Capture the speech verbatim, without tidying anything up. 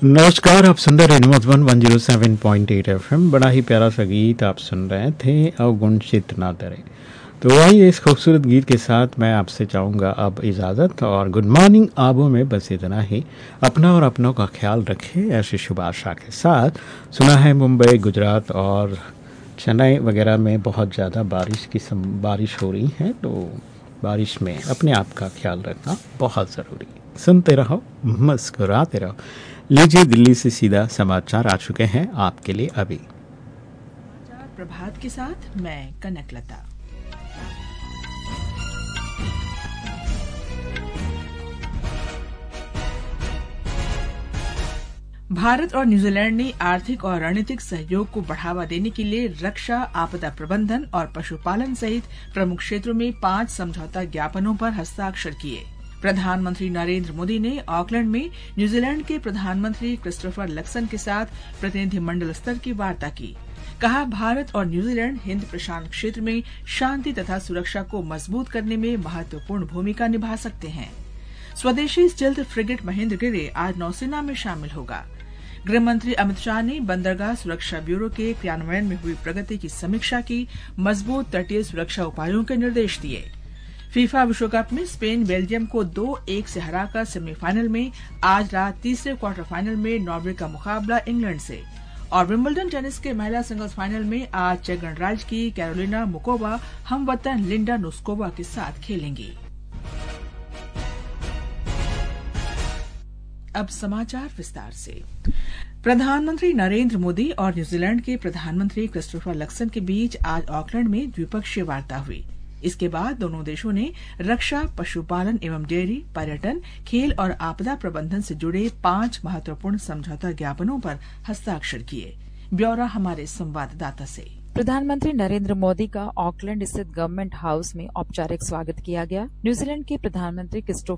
नमस्कार, आप सुन रहे radio Madhuban one zero seven point eight FM. बड़ा ही प्यारा सा गीत आप सुन रहे थे, अवगुण चित ना डरे। तो आइए इस खूबसूरत गीत के साथ मैं आपसे चाहूँगा अब इजाज़त, और गुड मॉर्निंग आबों में बस इतना ही। अपना और अपनों का ख्याल रखें, ऐसी शुभ आशा के साथ। सुना है मुंबई, गुजरात और चेन्नई वगैरह में बहुत ज़्यादा बारिश की सम, बारिश हो रही है, तो बारिश में अपने आप का ख्याल रखना बहुत ज़रूरी। सुनते रहो, मुस्कुराते रहो। लीजिए दिल्ली से सीधा समाचार आ चुके हैं आपके लिए अभी। समाचार प्रभात के साथ मैं कनकलता। भारत और न्यूजीलैंड ने आर्थिक और रणनीतिक सहयोग को बढ़ावा देने के लिए रक्षा, आपदा प्रबंधन और पशुपालन सहित प्रमुख क्षेत्रों में पांच समझौता ज्ञापनों पर हस्ताक्षर किए। प्रधानमंत्री नरेंद्र मोदी ने ऑकलैंड में न्यूजीलैंड के प्रधानमंत्री क्रिस्टोफर लक्सन के साथ प्रतिनिधिमंडल स्तर की वार्ता की। कहा, भारत और न्यूजीलैंड हिंद प्रशांत क्षेत्र में शांति तथा सुरक्षा को मजबूत करने में महत्वपूर्ण भूमिका निभा सकते हैं। स्वदेशी स्टिल्थ फ्रिगेट महेंद्रगिरि आज नौसेना में शामिल होगा। गृह मंत्री अमित शाह ने बंदरगाह सुरक्षा ब्यूरो के क्रियान्वयन में हुई प्रगति की समीक्षा की। मजबूत तटीय सुरक्षा उपायों के निर्देश दिए। फीफा विश्व कप में स्पेन बेल्जियम को दो एक से हराकर सेमीफाइनल में, आज रात तीसरे क्वार्टर फाइनल में नॉर्वे का मुकाबला इंग्लैंड से। और विंबलडन टेनिस के महिला सिंगल्स फाइनल में आज चेक गणराज्य की कैरोलिना मुकोवा हमवतन लिंडा नोस्कोवा के साथ खेलेंगी। अब समाचार विस्तार से। प्रधानमंत्री नरेंद्र मोदी और न्यूजीलैंड के प्रधानमंत्री क्रिस्टोफर लक्सन के बीच आज ऑकलैंड में द्विपक्षीय वार्ता हुई। इसके बाद दोनों देशों ने रक्षा, पशुपालन एवं डेयरी, पर्यटन, खेल और आपदा प्रबंधन से जुड़े पांच महत्वपूर्ण समझौता ज्ञापनों पर हस्ताक्षर किए। ब्यौरा हमारे संवाददाता से। प्रधानमंत्री नरेंद्र मोदी का ऑकलैंड स्थित गवर्नमेंट हाउस में औपचारिक स्वागत किया गया। न्यूजीलैंड के प्रधानमंत्री क्रिस्टोफर